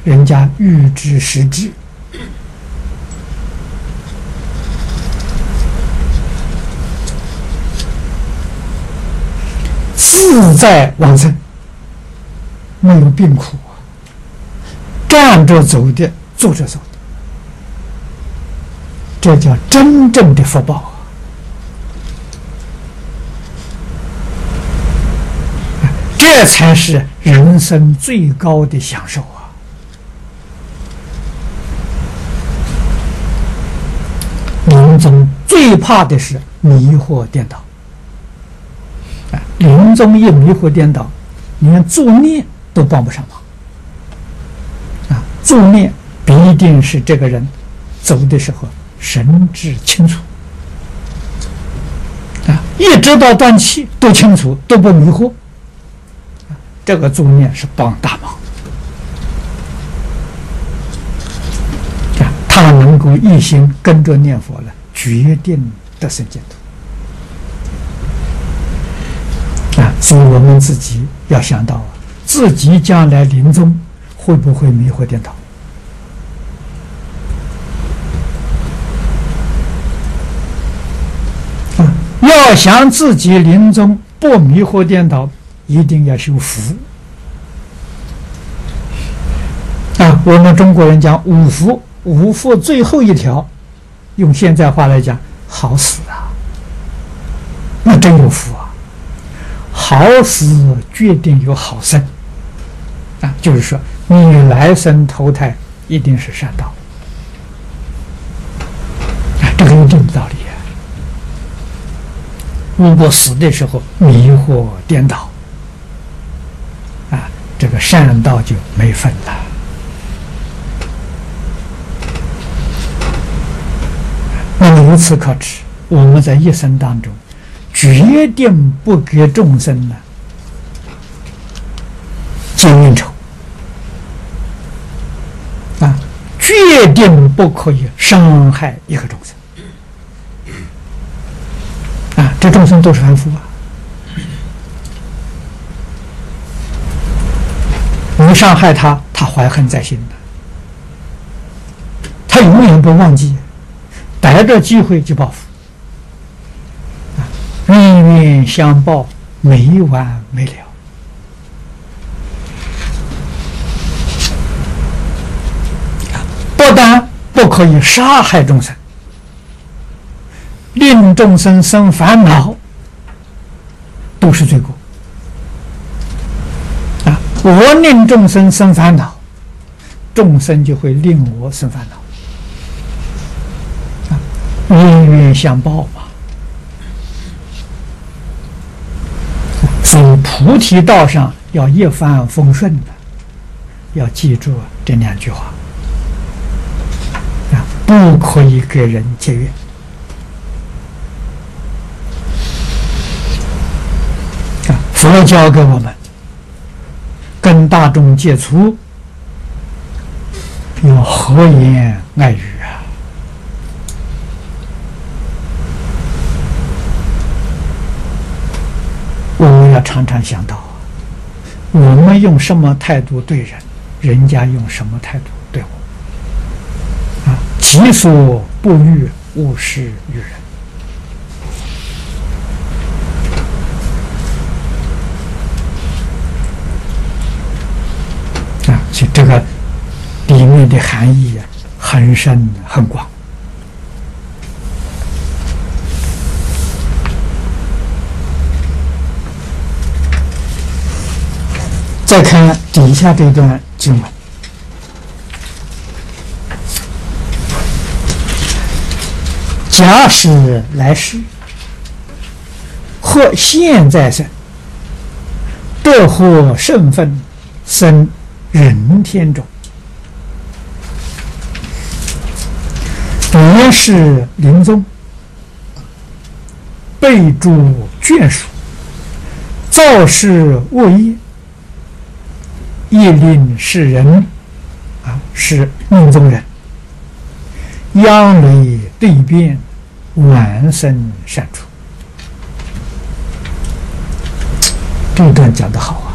人家预知时至，自在往生，没有病苦啊，站着走的，坐着走的，这叫真正的福报啊！这才是人生最高的享受啊！临终最怕的是迷惑颠倒。临终一迷惑颠倒，连助念都帮不上忙。助念必定是这个人走的时候神志清楚，一直到断气都清楚，都不迷惑。这个助念是帮大忙，他能够一心跟着念佛了，决定得生净土。所以我们自己要想到自己将来临终会不会迷惑颠倒？要想自己临终不迷惑颠倒，一定要修福。我们中国人讲五福，五福最后一条，用现在话来讲，好死啊，那真有福啊！好死决定有好生就是说你来生投胎一定是善道这个一定的道理如果死的时候迷惑颠倒这个善道就没份了。那么由此可知，我们在一生当中决定不给众生呢结冤仇决定不可以伤害一个众生这众生都是凡夫你伤害他，他怀恨在心的，他永远不忘记，逮着机会就报复冤冤相报，没完没了不但不可以杀害众生，令众生生烦恼都是罪过我令众生生烦恼，众生就会令我生烦恼冤冤相报嘛。所以菩提道上要一帆风顺的，要记住这两句话不可以给人结怨佛教给我们跟大众接触要和颜爱语我们要常常想到我们用什么态度对人，人家用什么态度对我己所不欲，勿施于人所以这个里面的含义很深很广再看底下这段经文，假使来世或现在生，得获圣分，生人天中，别是临终，备诸眷属，造事恶业，亦令世人是命中人，央雷对变，完生善处。这一段讲得好